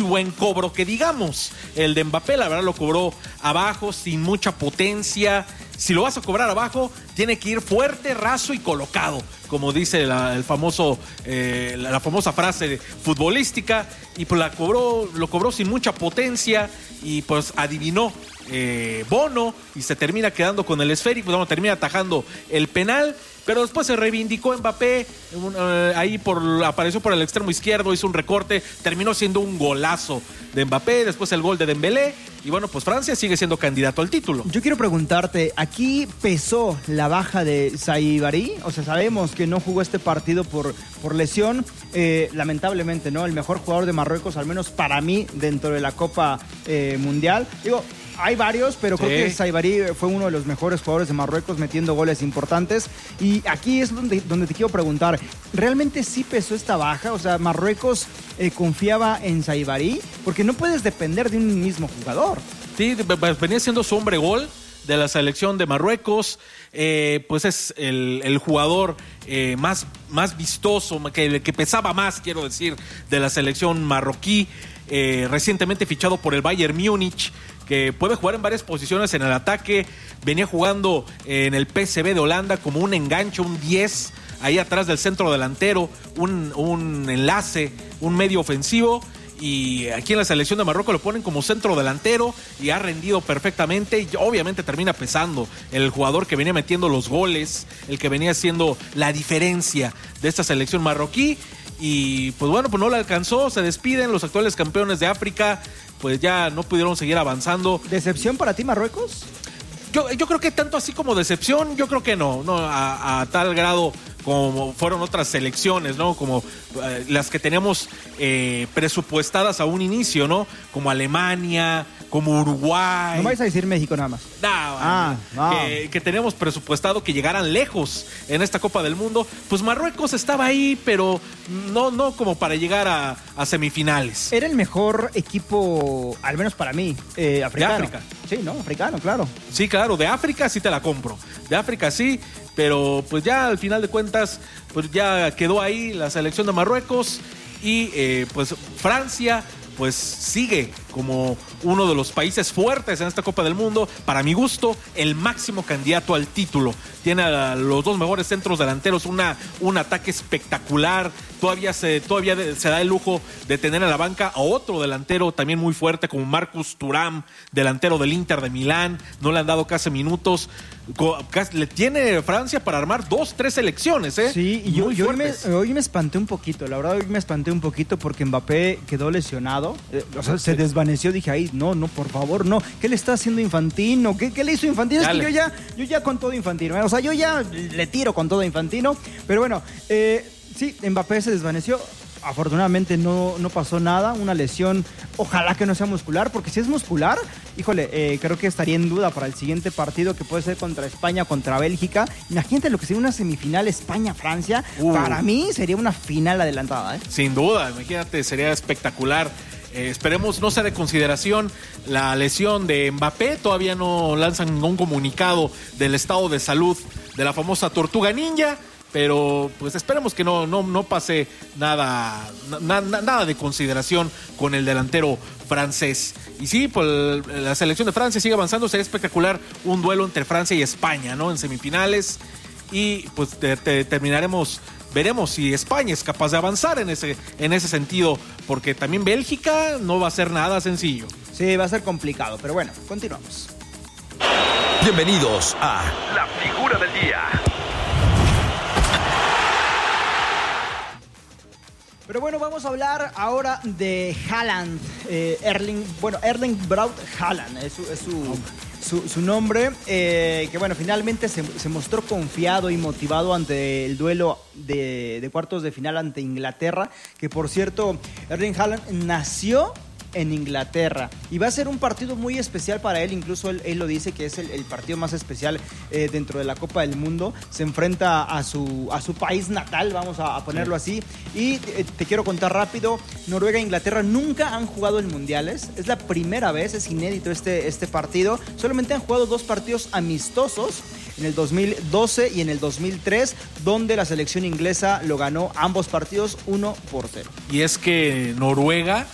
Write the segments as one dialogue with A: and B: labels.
A: buen cobro que digamos. El de Mbappé, la verdad, lo cobró abajo, sin mucha potencia. Si lo vas a cobrar abajo, tiene que ir fuerte, raso y colocado, como dice la famosa frase futbolística, y pues lo cobró sin mucha potencia, y pues adivinó Bono, y se termina quedando con el esférico, termina atajando el penal. Pero después se reivindicó Mbappé, apareció por el extremo izquierdo, hizo un recorte, terminó siendo un golazo de Mbappé, después el gol de Dembélé, y bueno, pues Francia sigue siendo candidato al título.
B: Yo quiero preguntarte, ¿aquí pesó la baja de Saibari? O sea, sabemos que no jugó este partido por lesión, lamentablemente, ¿no? El mejor jugador de Marruecos, al menos para mí, dentro de la Copa Mundial. Digo, hay varios, pero creo que Saibari fue uno de los mejores jugadores de Marruecos, metiendo goles importantes. Y aquí es donde te quiero preguntar, ¿realmente sí pesó esta baja? O sea, ¿Marruecos confiaba en Saibari? Porque no puedes depender de un mismo jugador.
A: Sí, venía siendo su hombre gol de la selección de Marruecos, pues es el jugador más vistoso, que pesaba más, quiero decir, de la selección marroquí, recientemente fichado por el Bayern Múnich, que puede jugar en varias posiciones en el ataque. Venía jugando en el PSV de Holanda como un enganche, un 10, ahí atrás del centro delantero, un enlace, un medio ofensivo. Y aquí en la selección de Marruecos lo ponen como centro delantero y ha rendido perfectamente, y obviamente termina pesando el jugador que venía metiendo los goles, el que venía haciendo la diferencia de esta selección marroquí. Y pues bueno, pues no le alcanzó, se despiden los actuales campeones de África, pues ya no pudieron seguir avanzando.
B: ¿Decepción para ti, Marruecos?
A: Yo creo que tanto así como decepción, yo creo que no a tal grado como fueron otras selecciones, ¿no? Como las que tenemos presupuestadas a un inicio, ¿no? Como Alemania, como Uruguay.
B: No vais a decir México nada más.
A: Que tenemos presupuestado que llegaran lejos en esta Copa del Mundo. Pues Marruecos estaba ahí, pero no como para llegar a semifinales.
B: Era el mejor equipo, al menos para mí, africano.
A: De África.
B: Sí, ¿no? Africano, claro.
A: Sí, claro, de África sí te la compro. De África sí, pero pues ya al final de cuentas, pues ya quedó ahí la selección de Marruecos, y pues Francia pues sigue como uno de los países fuertes en esta Copa del Mundo. Para mi gusto, el máximo candidato al título. Tiene a los dos mejores centros delanteros, un ataque espectacular. Todavía se da el lujo de tener a la banca a otro delantero también muy fuerte, como Marcus Thuram, delantero del Inter de Milán. No le han dado casi minutos. Le tiene Francia para armar 2-3 selecciones, ¿eh?
B: Sí, y hoy me espanté un poquito. La verdad, hoy me espanté un poquito porque Mbappé quedó lesionado. O sea, se desvaneció. Dije, ay, no, por favor, no. ¿Qué le está haciendo Infantino? ¿Qué le hizo Infantino?
A: Dale.
B: Es que yo ya con todo Infantino. O sea, yo ya le tiro con todo Infantino. Pero bueno, sí, Mbappé se desvaneció. Afortunadamente no pasó nada, una lesión, ojalá que no sea muscular, porque si es muscular, híjole, creo que estaría en duda para el siguiente partido, que puede ser contra España, contra Bélgica. Imagínate lo que sería una semifinal España-Francia. Para mí sería una final adelantada, ¿eh?
A: Sin duda, imagínate, sería espectacular. Esperemos no sea de consideración la lesión de Mbappé. Todavía no lanzan ningún comunicado del estado de salud de la famosa Tortuga Ninja, pero pues esperemos que no pase nada de consideración con el delantero francés. Y sí, pues la selección de Francia sigue avanzando. Sería espectacular un duelo entre Francia y España, ¿no? En semifinales. Y pues veremos si España es capaz de avanzar en ese sentido, porque también Bélgica no va a ser nada sencillo.
B: Sí, va a ser complicado, pero bueno, continuamos.
C: Bienvenidos a
D: La Figura del Día.
B: Pero bueno, vamos a hablar ahora de Haaland. Erling Braut Haaland es su nombre, que bueno, finalmente se mostró confiado y motivado ante el duelo de cuartos de final ante Inglaterra, que por cierto, Erling Haaland nació en Inglaterra y va a ser un partido muy especial para él. Incluso él lo dice, que es el partido más especial dentro de la Copa del Mundo. Se enfrenta a su país natal, vamos a ponerlo así. Y te quiero contar rápido, Noruega e Inglaterra nunca han jugado en mundiales, es la primera vez, es inédito este partido. Solamente han jugado 2 partidos amistosos, en el 2012 y en el 2003, donde la selección inglesa lo ganó ambos partidos 1-0.
A: Y es que Noruega,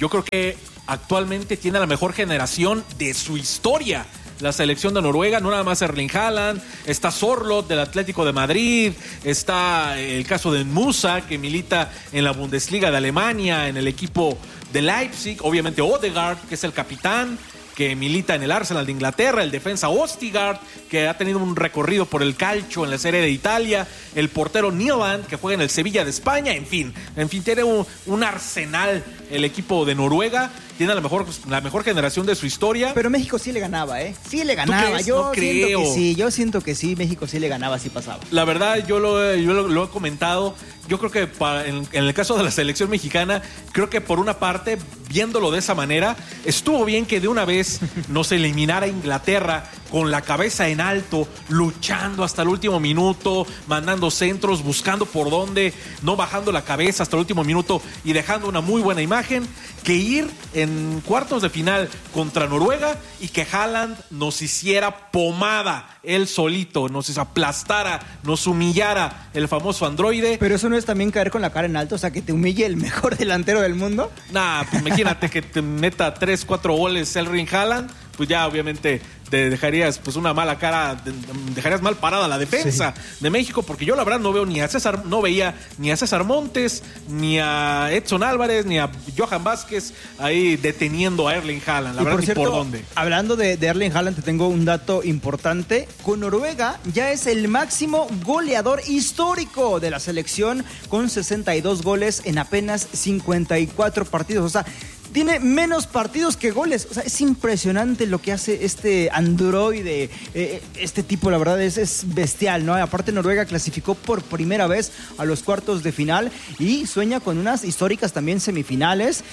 A: yo creo que actualmente tiene la mejor generación de su historia. La selección de Noruega, no nada más Erling Haaland, está Sorloth del Atlético de Madrid, está el caso de Musa, que milita en la Bundesliga de Alemania, en el equipo de Leipzig, obviamente Odegaard, que es el capitán, que milita en el Arsenal de Inglaterra, el defensa Østigård, que ha tenido un recorrido por el calcio en la Serie de Italia, el portero Nyland, que juega en el Sevilla de España, en fin, tiene un arsenal el equipo de Noruega, tiene la mejor generación de su historia.
B: Pero México sí le ganaba, ¿eh? Sí le ganaba. Yo siento que sí, México sí le ganaba, sí pasaba.
A: La verdad, yo lo he comentado. Yo creo que en el caso de la selección mexicana, creo que por una parte, viéndolo de esa manera, estuvo bien que de una vez nos eliminara Inglaterra con la cabeza en alto, luchando hasta el último minuto, mandando centros, buscando por dónde, no bajando la cabeza hasta el último minuto y dejando una muy buena imagen, que ir en cuartos de final contra Noruega y que Haaland nos hiciera pomada él solito, nos aplastara, nos humillara el famoso androide.
B: Pero eso no es también caer con la cara en alto, o sea, que te humille el mejor delantero del mundo.
A: Nah, pues imagínate que te meta 3-4 goles Erling Haaland, pues ya obviamente te dejarías pues una mala cara, dejarías mal parada la defensa de México, porque yo la verdad no veía ni a César Montes, ni a Edson Álvarez, ni a Johan Vázquez ahí deteniendo a Erling Haaland, la verdad,
B: por cierto,
A: ni por dónde.
B: Hablando de Erling Haaland, te tengo un dato importante. Con Noruega ya es el máximo goleador histórico de la selección, con 62 goles en apenas 54 partidos, o sea, tiene menos partidos que goles. O sea, es impresionante lo que hace este androide. Este tipo, la verdad, es bestial, ¿no? Aparte, Noruega clasificó por primera vez a los cuartos de final y sueña con unas históricas también semifinales.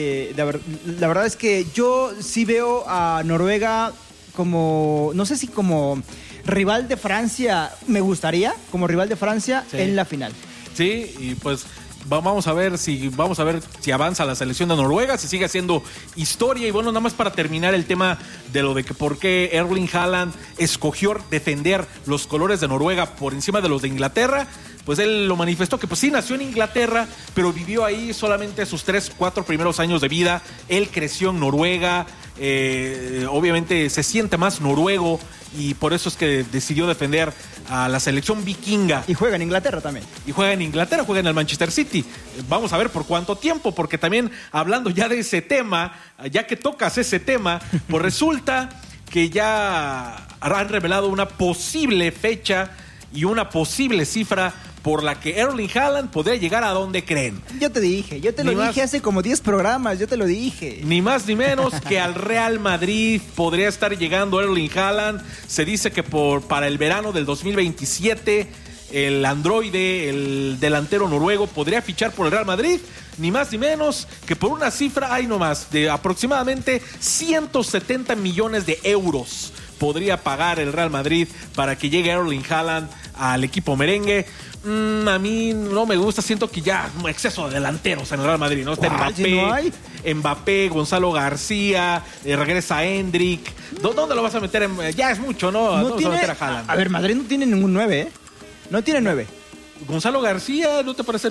B: La verdad es que yo sí veo a Noruega como, no sé si como rival de Francia, me gustaría, como rival de Francia en la final.
A: Sí, y pues vamos a ver si avanza la selección de Noruega, si sigue haciendo historia. Y bueno, nada más para terminar el tema de lo de que por qué Erling Haaland escogió defender los colores de Noruega por encima de los de Inglaterra, pues él lo manifestó que pues sí nació en Inglaterra, pero vivió ahí solamente sus 3-4 primeros años de vida. Él creció en Noruega, obviamente se siente más noruego y por eso es que decidió defender a la selección vikinga.
B: Y juega en Inglaterra también.
A: Y juega en Inglaterra, juega en el Manchester City. Vamos a ver por cuánto tiempo, porque también hablando ya de ese tema, ya que tocas ese tema, pues resulta que ya han revelado una posible fecha y una posible cifra por la que Erling Haaland podría llegar a donde creen.
B: Yo te lo dije hace como 10 programas, yo te lo dije.
A: Ni más ni menos que al Real Madrid podría estar llegando Erling Haaland. Se dice que para el verano del 2027 el androide, el delantero noruego, podría fichar por el Real Madrid. Ni más ni menos que por una cifra, ahí nomás, de aproximadamente 170 millones de euros podría pagar el Real Madrid para que llegue Erling Haaland al equipo merengue. A mí no me gusta, siento que ya exceso de delanteros en el Real Madrid, ¿no? Está Mbappé, Gonzalo García, regresa Endrick. ¿Dónde lo vas a meter? Ya es mucho, ¿no? ¿Dónde vas a meter a Haaland?
B: A ver, Madrid no tiene ningún 9, ¿eh? No tiene 9.
A: Gonzalo García, ¿no te parece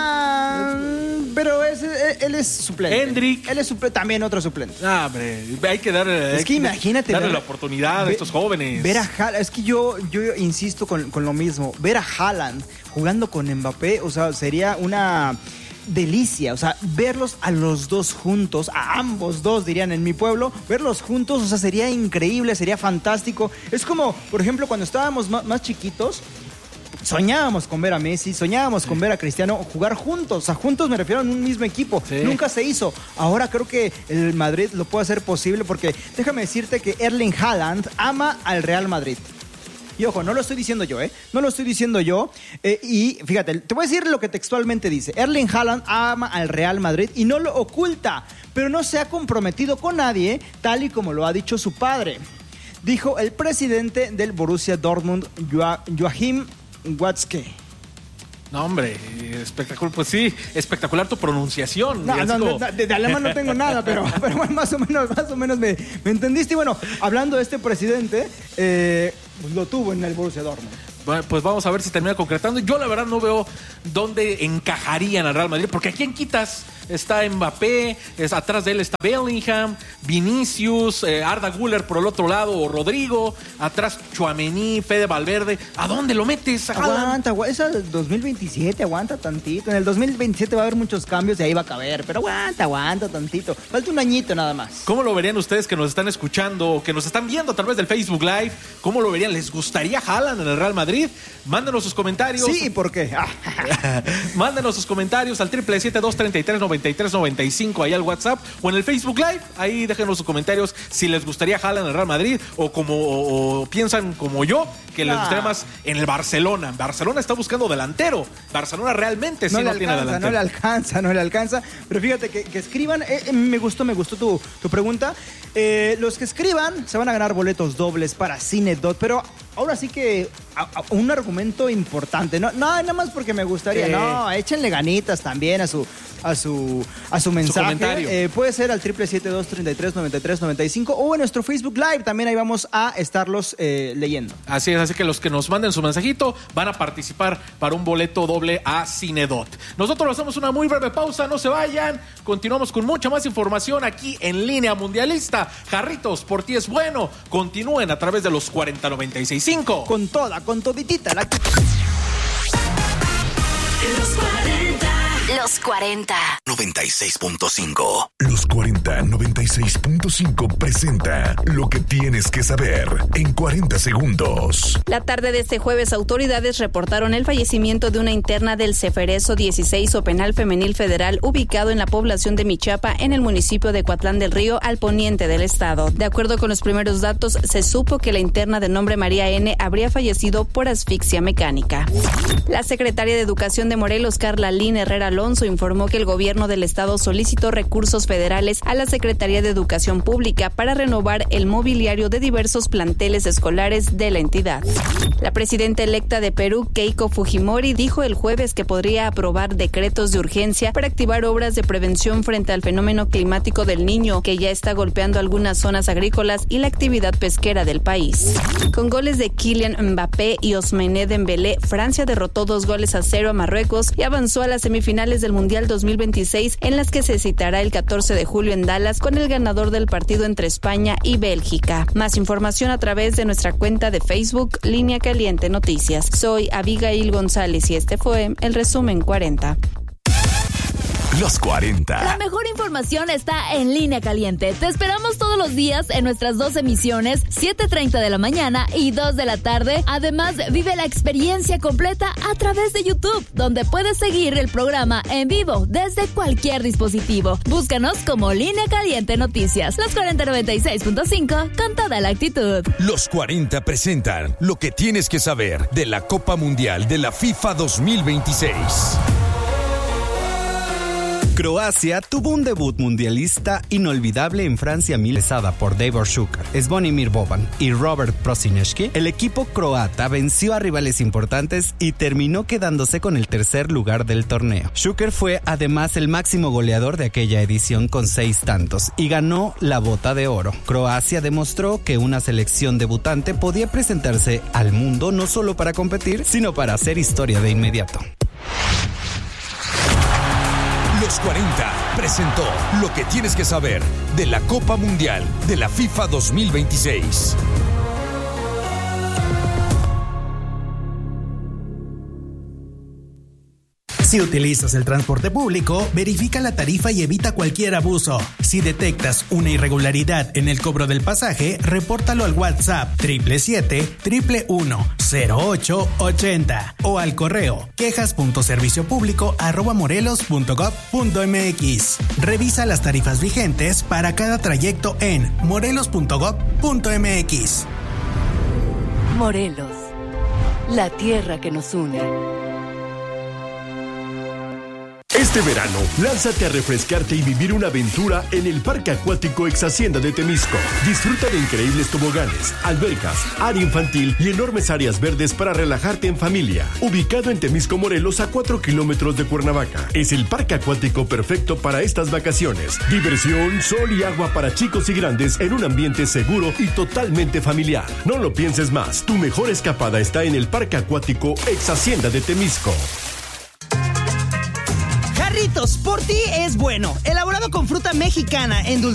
A: 9?
B: Pero él es suplente.
A: Endrick.
B: Él es también otro suplente.
A: Hombre, hay que darle.
B: Es que imagínate.
A: Darle la oportunidad a estos jóvenes.
B: Ver a Haaland, es que yo insisto con lo mismo. Ver a Haaland jugando con Mbappé, o sea, sería una delicia. O sea, verlos a los dos juntos, a ambos dos dirían en mi pueblo, verlos juntos, o sea, sería increíble, sería fantástico. Es como, por ejemplo, cuando estábamos más chiquitos, soñábamos con ver a Messi, soñábamos con ver a Cristiano jugar juntos. O sea, juntos me refiero a un mismo equipo. Sí. Nunca se hizo. Ahora creo que el Madrid lo puede hacer posible porque déjame decirte que Erling Haaland ama al Real Madrid. Y ojo, no lo estoy diciendo yo, ¿eh? No lo estoy diciendo yo. Y fíjate, te voy a decir lo que textualmente dice. Erling Haaland ama al Real Madrid y no lo oculta, pero no se ha comprometido con nadie, tal y como lo ha dicho su padre. Dijo el presidente del Borussia Dortmund, Joachim Watzke.
A: No, hombre, espectacular. Pues sí, espectacular tu pronunciación.
B: De alemán no tengo nada, pero bueno, más o menos me entendiste. Y bueno, hablando de este presidente, pues lo tuvo en el Borussia Dortmund.
A: Bueno, pues vamos a ver si termina concretando. Yo la verdad no veo dónde encajarían al Real Madrid, porque ¿a quién quitas está Mbappé, atrás de él está Bellingham, Vinicius, Arda Güler por el otro lado, o Rodrigo, atrás Tchouaméni, Fede Valverde. ¿A dónde lo metes?
B: Aguanta, esa del 2027, aguanta tantito. En el 2027 va a haber muchos cambios y ahí va a caber, pero aguanta tantito. Falta un añito nada más.
A: ¿Cómo lo verían ustedes que nos están escuchando o que nos están viendo a través del Facebook Live? ¿Cómo lo verían? ¿Les gustaría Haaland en el Real Madrid? Mándenos sus comentarios.
B: Sí, ¿y por qué?
A: Mándenos sus comentarios al 777-233-9395 ahí al WhatsApp o en el Facebook Live. Ahí déjenos sus comentarios si les gustaría Haaland en el Real Madrid o piensan como yo que les gustaría más en el Barcelona. Barcelona está buscando delantero. Barcelona realmente sí no tiene delantero.
B: No le alcanza. Pero fíjate que escriban. Me gustó tu pregunta. Los que escriban se van a ganar boletos dobles para Cinedot, pero ahora sí que un argumento importante. No, nada más porque me gustaría. No, échenle ganitas también a su mensaje. Puede ser al 777-233-9395 o en nuestro Facebook Live. También ahí vamos a estarlos leyendo.
A: Así es, así que los que nos manden su mensajito van a participar para un boleto doble a Cinedot. Nosotros hacemos una muy breve pausa, no se vayan. Continuamos con mucha más información aquí en Línea Mundialista. Jarritos, por ti es bueno. Continúen a través de los 4096.5.
B: Con toditita la...
D: Los 40.
C: 96.5. Los 40 96.5 presenta lo que tienes que saber en 40 segundos.
D: La tarde de este jueves, autoridades reportaron el fallecimiento de una interna del Ceferezo 16 o Penal Femenil Federal ubicado en la población de Michapa, en el municipio de Coatlán del Río, al poniente del estado. De acuerdo con los primeros datos, se supo que la interna de nombre María N. habría fallecido por asfixia mecánica. La secretaria de Educación de Morelos, Carla Lynn Herrera Alonso, informó que el gobierno del estado solicitó recursos federales a la Secretaría de Educación Pública para renovar el mobiliario de diversos planteles escolares de la entidad. La presidenta electa de Perú, Keiko Fujimori, dijo el jueves que podría aprobar decretos de urgencia para activar obras de prevención frente al fenómeno climático del Niño, que ya está golpeando algunas zonas agrícolas y la actividad pesquera del país. Con goles de Kylian Mbappé y Ousmane Dembélé, Francia derrotó 2-0 a Marruecos y avanzó a las semifinales del Mundial 2026, en las que se citará el 14 de julio en Dallas con el ganador del partido entre España y Bélgica. Más información a través de nuestra cuenta de Facebook, Línea Caliente Noticias. Soy Abigail González y este fue el resumen 40.
C: Los 40.
E: La mejor información está en Línea Caliente. Te esperamos todos los días en nuestras dos emisiones, 7:30 de la mañana y 2 de la tarde. Además, vive la experiencia completa a través de YouTube, donde puedes seguir el programa en vivo desde cualquier dispositivo. Búscanos como Línea Caliente Noticias. Los 4096.5 con toda la actitud.
C: Los 40 presentan lo que tienes que saber de la Copa Mundial de la FIFA 2026.
F: Croacia tuvo un debut mundialista inolvidable en Francia, realizada por Davor Šuker, Zvonimir Boban y Robert Prosinečki. El equipo croata venció a rivales importantes y terminó quedándose con el tercer lugar del torneo. Šuker fue además el máximo goleador de aquella edición con 6 tantos y ganó la Bota de Oro. Croacia demostró que una selección debutante podía presentarse al mundo no solo para competir, sino para hacer historia de inmediato.
C: Los 40 presentó lo que tienes que saber de la Copa Mundial de la FIFA 2026.
G: Si utilizas el transporte público, verifica la tarifa y evita cualquier abuso. Si detectas una irregularidad en el cobro del pasaje, repórtalo al WhatsApp 777-111-0880 o al correo quejas.serviciopublico@morelos.gov.mx. Revisa las tarifas vigentes para cada trayecto en morelos.gov.mx.
H: Morelos, la tierra que nos une.
I: Este verano, lánzate a refrescarte y vivir una aventura en el Parque Acuático Ex Hacienda de Temisco. Disfruta de increíbles toboganes, albercas, área infantil y enormes áreas verdes para relajarte en familia. Ubicado en Temisco, Morelos, a 4 kilómetros de Cuernavaca. Es el parque acuático perfecto para estas vacaciones. Diversión, sol y agua para chicos y grandes en un ambiente seguro y totalmente familiar. No lo pienses más. Tu mejor escapada está en el Parque Acuático Ex Hacienda de Temisco.
J: Doritos, por ti es bueno. Elaborado con fruta mexicana, endulzado